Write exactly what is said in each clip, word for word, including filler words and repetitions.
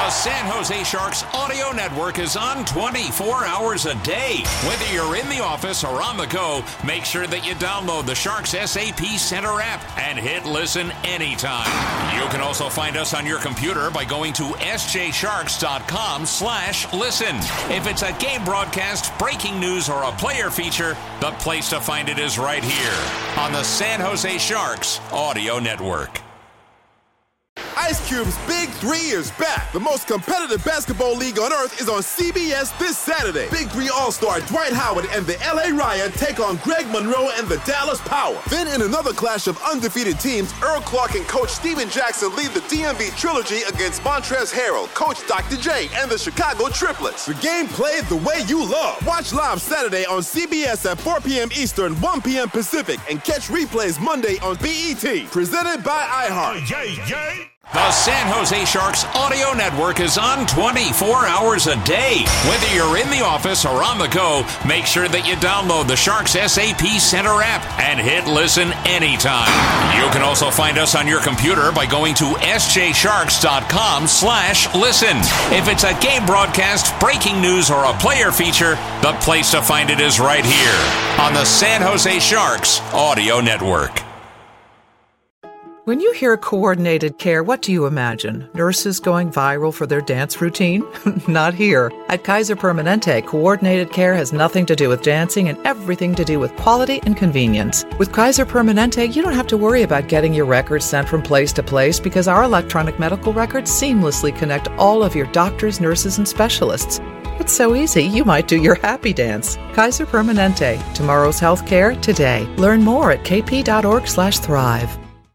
The San Jose Sharks audio network is on twenty-four hours a day. Whether you're in the office or on the go, make sure that you download the Sharks S A P Center app and hit listen anytime. You can also find us on your computer by going to s j sharks dot com slash listen. If it's a game broadcast, breaking news, or a player feature, the place to find it is right here on the San Jose Sharks audio network. Ice Cube's Big Three is back. The most competitive basketball league on earth is on C B S this Saturday. Big Three All-Star Dwight Howard and the L A Riot take on Greg Monroe and the Dallas Power. Then in another clash of undefeated teams, Earl Clark and Coach Steven Jackson lead the D M V Trilogy against Montrezl Harrell, Coach Doctor J, and the Chicago Triplets. The game played the way you love. Watch live Saturday on C B S at four p.m. Eastern, one p.m. Pacific, and catch replays Monday on B E T. Presented by iHeart. Yay, yay. The San Jose Sharks audio network is on twenty-four hours a day. Whether you're in the office or on the go, make sure that you download the Sharks S A P Center app and hit listen anytime. You can also find us on your computer by going to s j sharks dot com slash listen. If it's a game broadcast, breaking news, or a player feature, the place to find it is right here on the San Jose Sharks audio network. When you hear coordinated care, what do you imagine? Nurses going viral for their dance routine? Not here. At Kaiser Permanente, coordinated care has nothing to do with dancing and everything to do with quality and convenience. With Kaiser Permanente, you don't have to worry about getting your records sent from place to place because our electronic medical records seamlessly connect all of your doctors, nurses, and specialists. It's so easy, you might do your happy dance. Kaiser Permanente. Tomorrow's healthcare today. Learn more at k p dot org slash thrive.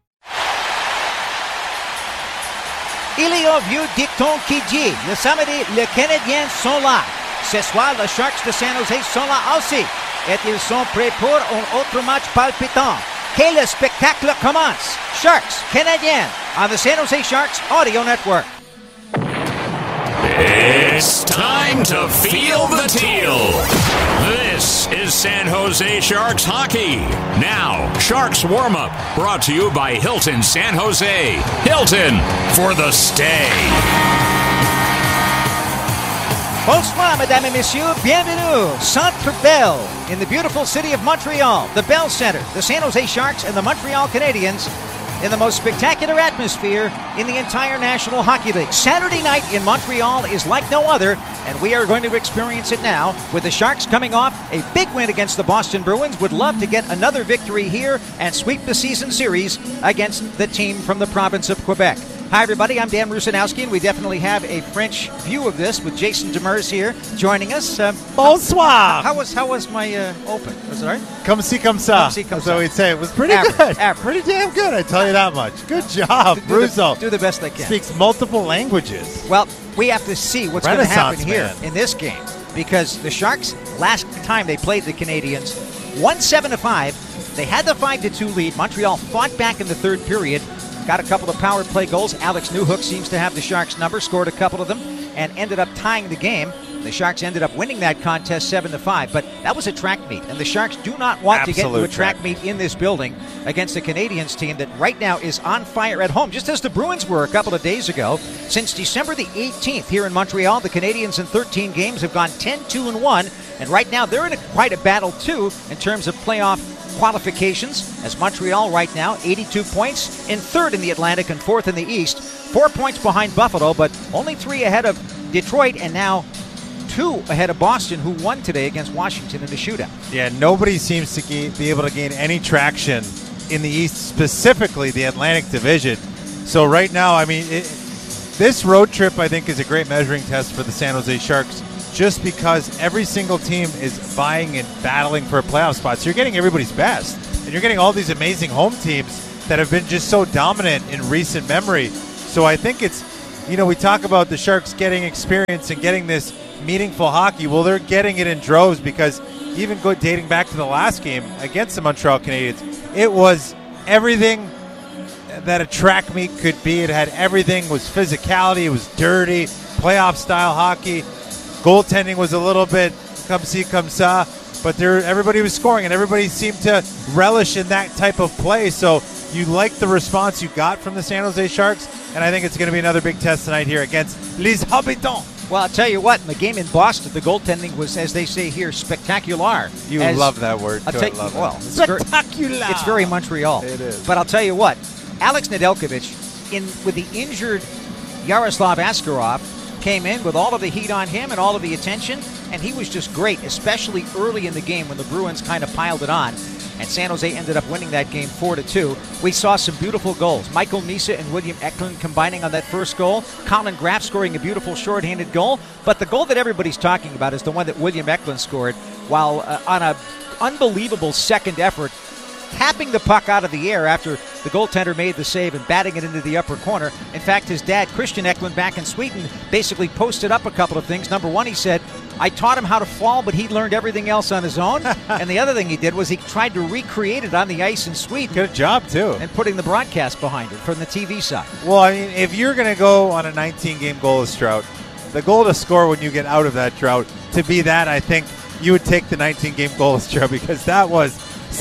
Il y a un vieux dicton qui dit, le samedi, les Canadiens sont là. Ce soir, les Sharks de San Jose sont là aussi. Et ils sont prêts pour un autre match palpitant. Que le spectacle commence. Sharks, Canadiens, on the San Jose Sharks Audio Network. It's time to feel the teal. This is San Jose Sharks hockey. Now, Sharks warm-up, brought to you by Hilton San Jose. Hilton for the stay. Bonsoir, mesdames et messieurs. Bienvenue, Centre Bell, in the beautiful city of Montreal. The Bell Center, the San Jose Sharks and the Montreal Canadiens in the most spectacular atmosphere in the entire National Hockey League. Saturday night in Montreal is like no other, and we are going to experience it now with the Sharks coming off a big win against the Boston Bruins. Would love to get another victory here and sweep the season series against the team from the province of Quebec. Hi, everybody. I'm Dan Rusanowski, and we definitely have a French view of this with Jason Demers here joining us. Uh, Bonsoir. How, how was how was my uh, open? Was it all right? Come see, come sa. Come see, come That's sa. what we'd say. It was pretty Average, good. average. Pretty damn good, I tell you that much. Good job, do, do Russo. The, do the best they can. Speaks multiple languages. Well, we have to see what's going to happen here man. in this game because the Sharks, last time they played the Canadiens, won seven to five. They had the five to two lead. Montreal fought back in the third period. Got a couple of power play goals. Alex Newhook seems to have the Sharks' number, scored a couple of them, and ended up tying the game. The Sharks ended up winning that contest seven to five, but that was a track meet, and the Sharks do not want Absolute to get into a track, track meet in this building against the Canadiens team that right now is on fire at home, just as the Bruins were a couple of days ago. Since December the eighteenth here in Montreal, the Canadiens in thirteen games have gone ten two and one, and right now they're in a, quite a battle too in terms of playoff qualifications, as Montreal right now, eighty-two points, in third in the Atlantic and fourth in the East. Four points behind Buffalo, but only three ahead of Detroit, and now two ahead of Boston, who won today against Washington in the shootout. Yeah, nobody seems to ge- be able to gain any traction in the East, specifically the Atlantic Division. So right now, I mean, it, this road trip, I think, is a great measuring test for the San Jose Sharks, just because every single team is vying and battling for a playoff spot. So you're getting everybody's best. And you're getting all these amazing home teams that have been just so dominant in recent memory. So I think it's, you know, we talk about the Sharks getting experience and getting this meaningful hockey. Well, they're getting it in droves because even go dating back to the last game against the Montreal Canadiens, it was everything that a track meet could be. It had everything. It was physicality. It was dirty, playoff-style hockey. Goaltending was a little bit come see, come saw, but there everybody was scoring, and everybody seemed to relish in that type of play. So You like the response you got from the San Jose Sharks, and I think it's going to be another big test tonight here against Les Habitants. Well, I'll tell you what, in the game in Boston, the goaltending was, as they say here, spectacular. You as, love that word, too. I'll tell, I love well, it. it's very, Spectacular. it's very Montreal. It is. But I'll tell you what, Alex Nedeljkovic, in with the injured Yaroslav Askarov, came in with all of the heat on him and all of the attention, and he was just great, especially early in the game when the Bruins kind of piled it on. And San Jose ended up winning that game four to two. We saw some beautiful goals. Michael Misa and William Eklund combining on that first goal. Colin Graff scoring a beautiful shorthanded goal. But the goal that everybody's talking about is the one that William Eklund scored while uh, on an unbelievable second effort, tapping the puck out of the air after the goaltender made the save and batting it into the upper corner. In fact, his dad, Christian Eklund, back in Sweden, basically posted up a couple of things. Number one, he said, I taught him how to fall, but he learned everything else on his own. And the other thing he did was he tried to recreate it on the ice in Sweden. Good job, too. And putting the broadcast behind it from the T V side. Well, I mean, if you're going to go on a nineteen-game goalless drought, the goal to score when you get out of that drought, to be that, I think you would take the nineteen-game goalless drought because that was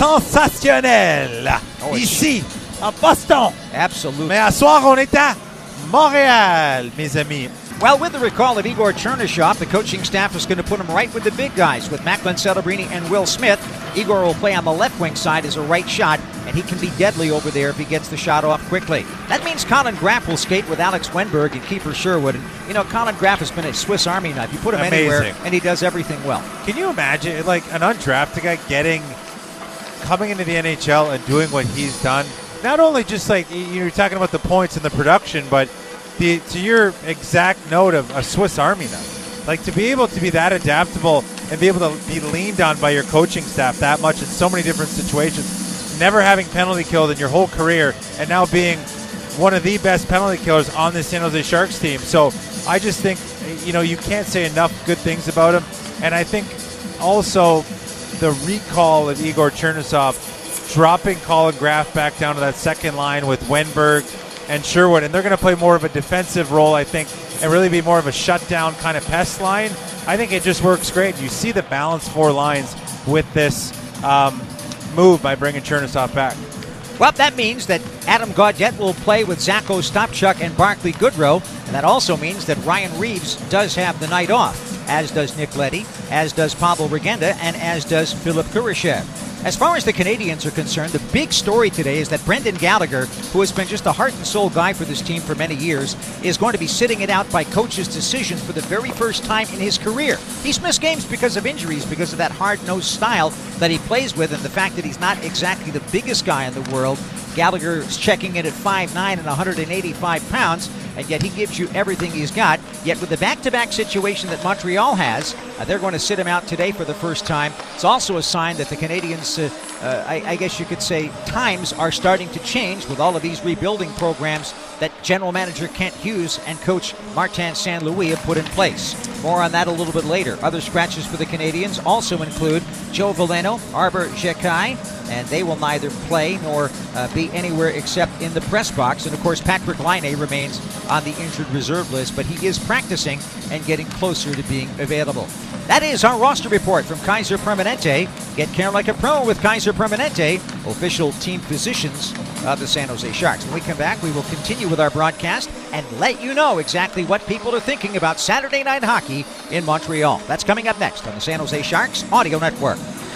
sensationnel. Oh, Ici, à Boston. Absolutely. Mais à soir, on est à Montréal, mes amis. Well, with the recall of Igor Chernyshov, the coaching staff is going to put him right with the big guys, with Macklin Celebrini and Will Smith. Igor will play on the left wing side as a right shot, and he can be deadly over there if he gets the shot off quickly. That means Colin Graff will skate with Alex Wenberg and Kiefer Sherwood. And, you know, Colin Graff has been a Swiss Army knife. You put him Amazing. anywhere, and he does everything well. Can you imagine, like, an undrafted guy getting, coming into the N H L and doing what he's done? Not only just, like, you're talking about the points and the production, but The, to your exact note of a Swiss Army knife. Like, to be able to be that adaptable and be able to be leaned on by your coaching staff that much in so many different situations, never having penalty killed in your whole career, and now being one of the best penalty killers on the San Jose Sharks team. So I just think, you know, you can't say enough good things about him. And I think also the recall of Igor Chernyshov, dropping Colin Graff back down to that second line with Wenberg and Sherwood, and they're going to play more of a defensive role, I think, and really be more of a shutdown kind of pest line. I think it just works great. You see the balanced four lines with this um, move by bringing Chernyshov back. Well, that means that Adam Gaudette will play with Zach Ostapchuk and Barclay Goodrow, and that also means that Ryan Reeves does have the night off, as does Nick Leddy, as does Pavel Regenda, and as does Philip Kurashev. As far as the Canadians are concerned, the big story today is that Brendan Gallagher, who has been just a heart and soul guy for this team for many years, is going to be sitting it out by coach's decision for the very first time in his career. He's missed games because of injuries, because of that hard-nosed style that he plays with, and the fact that he's not exactly the biggest guy in the world. Gallagher is checking in at five nine and one hundred eighty-five pounds, and yet he gives you everything he's got. Yet with the back-to-back situation that Montreal has, uh, they're going to sit him out today for the first time. It's also a sign that the Canadians, uh, uh, I, I guess you could say, times are starting to change with all of these rebuilding programs that general manager Kent Hughes and coach Martin Saint Louis have put in place. More on that a little bit later. Other scratches for the Canadians also include Joe Veleno, Arbor Jekai, and they will neither play nor uh, be anywhere except in the press box. And, of course, Patrick Laine remains on the injured reserve list, but he is practicing and getting closer to being available. That is our roster report from Kaiser Permanente. Get care like a pro with Kaiser Permanente, official team physicians of the San Jose Sharks. When we come back, we will continue with our broadcast and let you know exactly what people are thinking about Saturday night hockey in Montreal. That's coming up next on the San Jose Sharks Audio Network.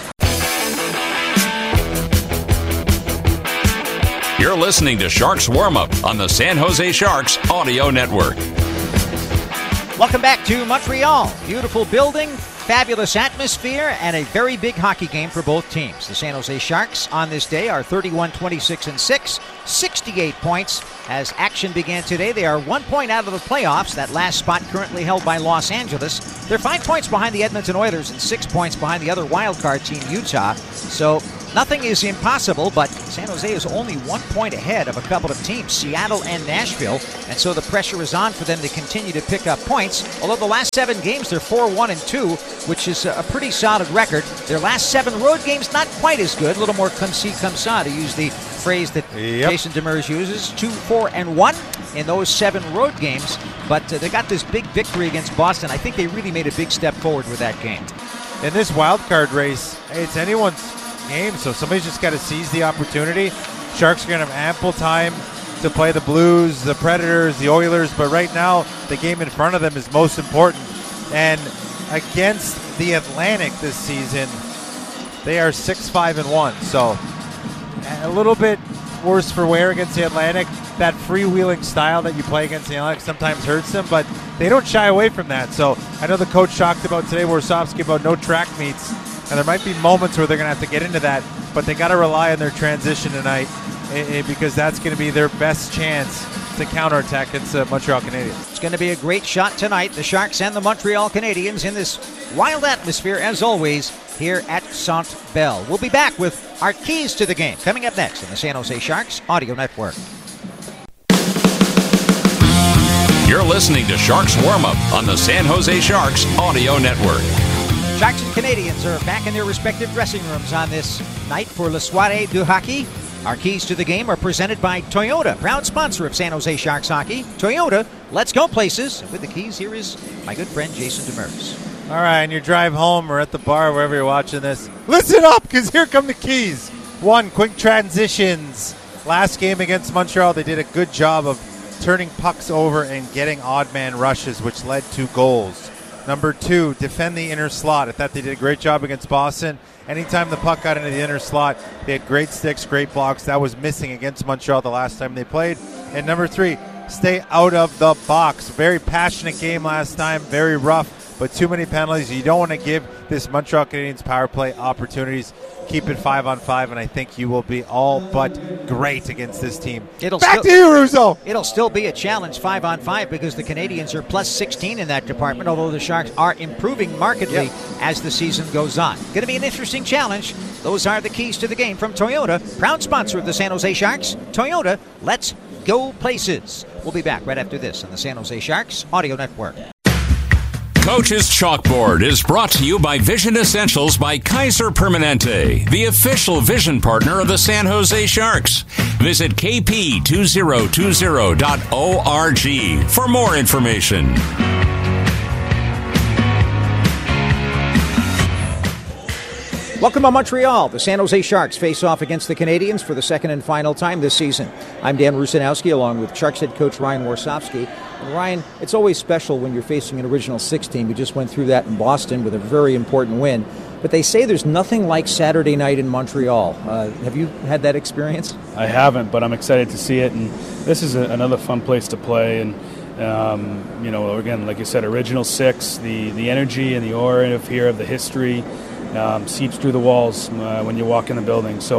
You're listening to Sharks Warm Up on the San Jose Sharks Audio Network. Welcome back to Montreal. Beautiful building, fabulous atmosphere, and a very big hockey game for both teams. The San Jose Sharks on this day are thirty-one twenty-six and six, sixty-eight points. As action began today, they are one point out of the playoffs, that last spot currently held by Los Angeles. They're five points behind the Edmonton Oilers and six points behind the other wildcard team, Utah. So nothing is impossible, but San Jose is only one point ahead of a couple of teams, Seattle and Nashville, and so the pressure is on for them to continue to pick up points. Although the last seven games, they're four one and two, which is a pretty solid record. Their last seven road games, not quite as good, a little more comme-ci, comme-ça, to use the phrase that yep. Jason Demers uses. Two, four, and one in those seven road games, but uh, they got this big victory against Boston. I think they really made a big step forward with that game. In this wild card race, it's anyone's game, so somebody's just got to seize the opportunity. Sharks are going to have ample time to play the Blues, the Predators, the Oilers, but right now the game in front of them is most important. And against the Atlantic this season, they are six five and one, so a little bit worse for wear against the Atlantic. That freewheeling style that you play against the Atlantic sometimes hurts them, but they don't shy away from that. So I know the coach talked about today, Warsofsky, about no track meets, and there might be moments where they're going to have to get into that, but they got to rely on their transition tonight eh, eh, because that's going to be their best chance to counterattack against the Montreal Canadiens. It's going to be a great shot tonight. The Sharks and the Montreal Canadiens in this wild atmosphere, as always, here at Centre Bell. We'll be back with our keys to the game coming up next on the San Jose Sharks Audio Network. You're listening to Sharks Warm-Up on the San Jose Sharks Audio Network. Sharks and Canadiens are back in their respective dressing rooms on this night for Le Soirée du Hockey. Our keys to the game are presented by Toyota, proud sponsor of San Jose Sharks hockey. Toyota, let's go places. With the keys, here is my good friend Jason Demers. All right, on your drive home or at the bar, wherever you're watching this, listen up, because here come the keys. One, quick transitions. Last game against Montreal, they did a good job of turning pucks over and getting odd man rushes, which led to goals. Number two, defend the inner slot. I thought they did a great job against Boston. Anytime the puck got into the inner slot, they had great sticks, great blocks. That was missing against Montreal the last time they played. And number three, stay out of the box. Very passionate game last time, very rough, but too many penalties. You don't want to give this Montreal Canadiens power play opportunities. Keep it five on five, and I think you will be all but great against this team. It'll Back still, to you, Russo. It'll still be a challenge five on five because the Canadiens are plus sixteen in that department, although the Sharks are improving markedly yep. as the season goes on. Going to be an interesting challenge. Those are the keys to the game from Toyota, proud sponsor of the San Jose Sharks. Toyota, let's go places. We'll be back right after this on the San Jose Sharks Audio Network. Coach's Chalkboard is brought to you by Vision Essentials by Kaiser Permanente, the official vision partner of the San Jose Sharks. Visit k p two thousand twenty dot org for more information. Welcome to Montreal. The San Jose Sharks face off against the Canadiens for the second and final time this season. I'm Dan Rusanowski along with Sharks head coach Ryan Warsofsky. And Ryan, it's always special when you're facing an original six team. We just went through that in Boston with a very important win. But they say there's nothing like Saturday night in Montreal. Uh, have you had that experience? I haven't, but I'm excited to see it. And this is a, another fun place to play. And um, you know, again, like you said, original six, the, the energy and the aura of here, of the history, Um, seeps through the walls uh, when you walk in the building. So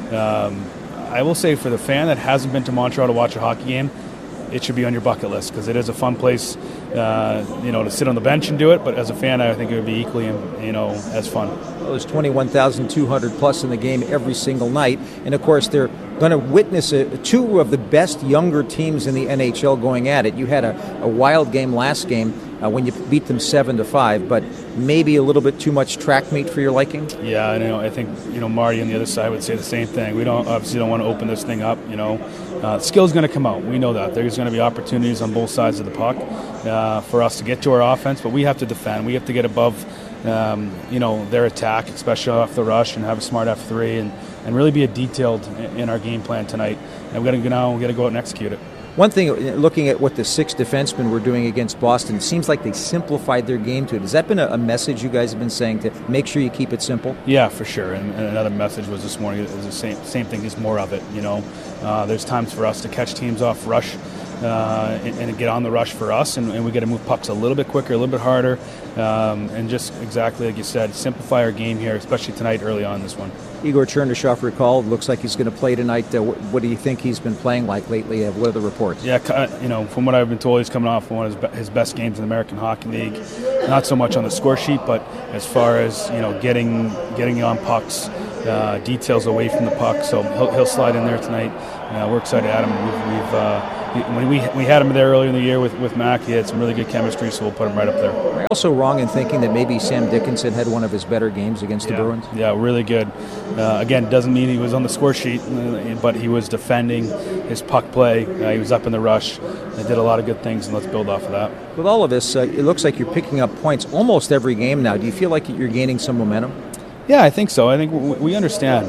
um, I will say for the fan that hasn't been to Montreal to watch a hockey game, it should be on your bucket list because it is a fun place, uh, you know, to sit on the bench and do it. But as a fan, I think it would be equally, you know, as fun. Well, there's twenty-one thousand two hundred plus in the game every single night. And, of course, they're going to witness a, two of the best younger teams in the N H L going at it. You had a, a wild game last game uh, when you beat them seven to five, but maybe a little bit too much track meet for your liking? Yeah, I know. I think, you know, Marty on the other side would say the same thing. We don't obviously don't want to open this thing up, you know. Uh, skill's going to come out. We know that. There's going to be opportunities on both sides of the puck uh, for us to get to our offense, but we have to defend. We have to get above, um, you know, their attack, especially off the rush, and have a smart F three and, and really be a detailed in our game plan tonight. And we've got to go now. We've got to go out and execute it. One thing, looking at what the six defensemen were doing against Boston, it seems like they simplified their game to it. Has that been a, a message you guys have been saying to make sure you keep it simple? Yeah, for sure. And, and another message was this morning, it was the same, same thing, is more of it. You know, uh, there's times for us to catch teams off rush uh, and, and get on the rush for us, and, and we got to move pucks a little bit quicker, a little bit harder, um, and just exactly like you said, simplify our game here, especially tonight early on this one. Igor Chernyshov recalled. Looks like he's going to play tonight. Uh, what, what do you think he's been playing like lately? Uh, what are the reports? Yeah, you know, from what I've been told, he's coming off one of his, his best games in the American Hockey League. Not so much on the score sheet, but as far as, you know, getting getting on pucks, uh, details away from the puck. So he'll, he'll slide in there tonight. Uh, we're excited to add him. We've, we've uh, when we we had him there earlier in the year with, with Mac, he had some really good chemistry, so we'll put him right up there. Am I also wrong in thinking that maybe Sam Dickinson had one of his better games against yeah, the Bruins? Yeah, really good. Uh, again, doesn't mean he was on the score sheet, but he was defending his puck play. Uh, he was up in the rush. They did a lot of good things, and let's build off of that. With all of this, uh, it looks like you're picking up points almost every game now. Do you feel like you're gaining some momentum? Yeah, I think so. I think we understand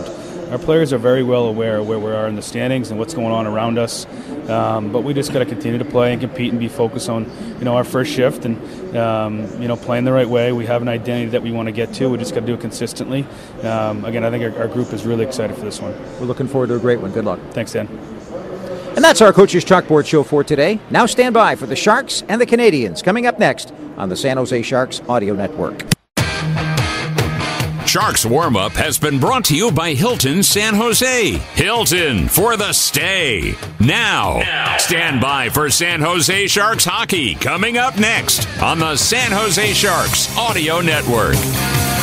our players are very well aware of where we are in the standings and what's going on around us. Um, but we just got to continue to play and compete and be focused on, you know, our first shift and, um, you know, playing the right way. We have an identity that we want to get to. We just got to do it consistently. Um, again, I think our, our group is really excited for this one. We're looking forward to a great one. Good luck. Thanks, Dan. And that's our Coach's Chalkboard show for today. Now stand by for the Sharks and the Canadians coming up next on the San Jose Sharks Audio Network. Sharks Warm-Up has been brought to you by Hilton San Jose. Hilton for the stay. Now, now, stand by for San Jose Sharks hockey coming up next on the San Jose Sharks Audio Network.